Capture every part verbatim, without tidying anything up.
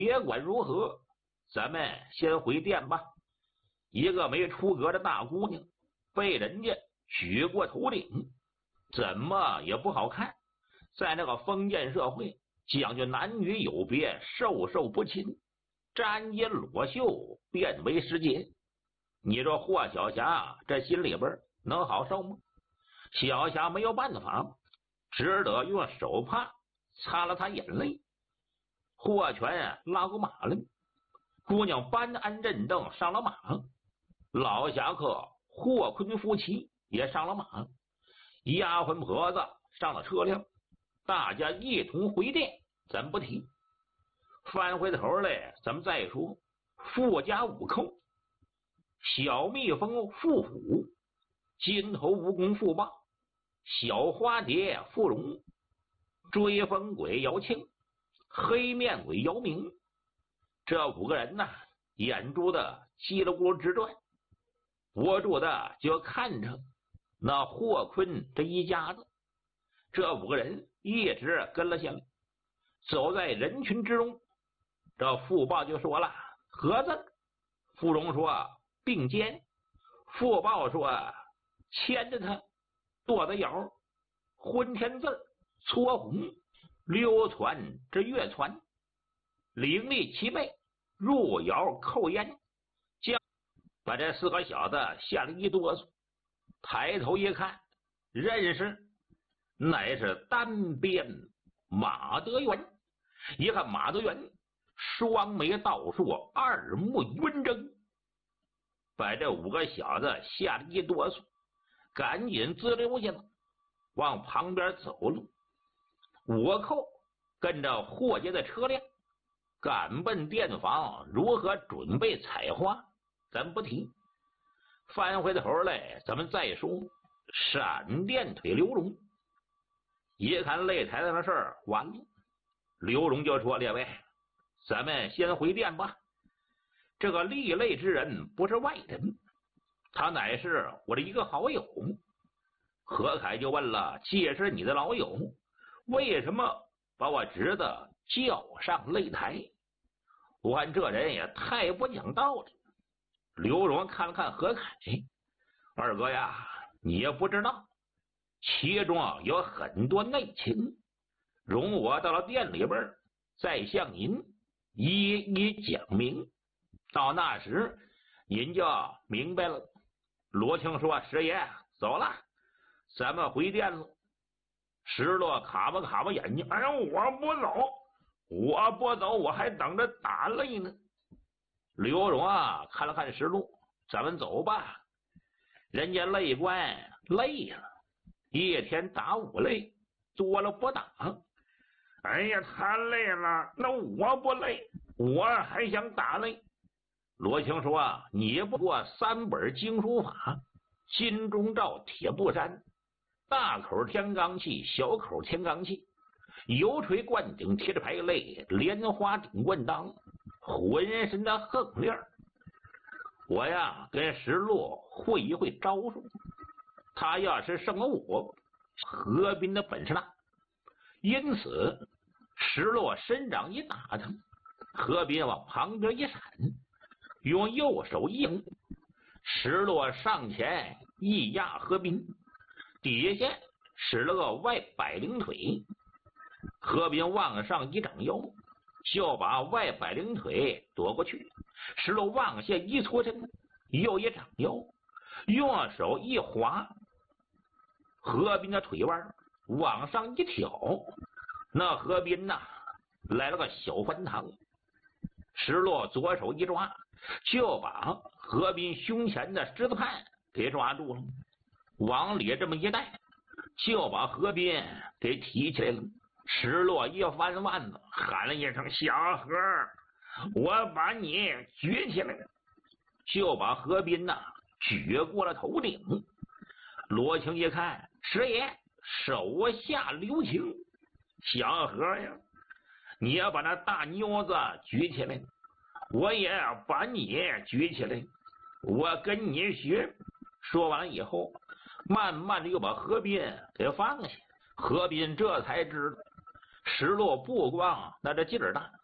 别管如何，咱们先回殿吧。一个没出阁的大姑娘被人家举过头顶，怎么也不好看。在那个封建社会，讲究男女有别，授受不亲，沾衣裸袖变为时节。你说霍小霞这心里边能好受吗？小霞没有办法，只得用手帕擦了擦眼泪。霍权拉过马来，姑娘搬鞍镇凳上了马，老侠客霍坤夫妻也上了马，丫鬟婆子上了车辆，大家一同回殿。咱不提，翻回头来咱们再说富家五寇：小蜜蜂傅虎、金头蜈蚣傅豹、小花蝶傅荣、追风鬼姚庆、黑面鬼姚明。这五个人呐，眼珠子叽里咕噜直转，不住的就看着那霍坤这一家子。这五个人一直跟了下来，走在人群之中。这傅豹就说了：何字？傅荣说：并肩。傅豹说：牵着他。剁子咬，昏天字，搓红，溜传之月传，凌厉齐背，入窑扣烟。将把这四个小子吓了一哆嗦，抬头一看，认识乃是单鞭马德元。一看马德元双眉倒竖，二目圆睁，把这五个小子吓了一哆嗦，赶紧滋溜下了，往旁边走了。五个寇跟着霍家的车辆赶奔殿房，如何准备采花咱不提。翻回头来咱们再说闪电腿刘荣。一看擂台上的事儿完了，刘荣就说：列位，咱们先回殿吧。这个立擂之人不是外人，他乃是我的一个好友。何凯就问了：既是你的老友，为什么把我侄子叫上擂台？我看这人也太不讲道理。刘荣看了看何凯：二哥呀，你也不知道，其中有很多内情，容我到了店里边再向您一一讲明，到那时您就明白了。罗庆说：师爷，走了，咱们回殿了。石落卡巴卡巴眼睛：哎呀，我不走，我不走，我还等着打擂呢。刘荣啊看了看石路：咱们走吧。人家擂官累了，一天打五擂，多了不打。哎呀，他累了，那我不累，我还想打擂。罗青说：你不过三本经书法，金钟罩铁布衫，大口天罡气，小口天罡气，油锤灌顶贴着排肋，莲花顶冠当，浑身的横链。我呀跟石路会一会招数，他要是胜了我，何斌的本事大。因此石路伸掌一打他，何斌往旁边一闪，用右手一迎，石路上前一压何斌，底下使了个外摆灵腿，何斌往上一掌腰，就把外摆灵腿夺过去。石路往下一搓身，又一掌腰，用手一滑，何斌的腿弯往上一挑，那何斌呐来了个小翻堂。石路左手一抓，就把何斌胸前的狮子判给抓住了，往里这么一带，就把何斌给提起来了。石路一翻腕子，喊了一声：小何，我把你举起来，就把何斌呐举过了头顶。罗青一看，师爷手下留情，小何呀，你要把那大妞子举起来，我也把你举起来，我跟你学。说完以后，慢慢的又把何斌给放下。何斌这才知道石路不光那这劲儿大，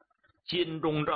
金钟罩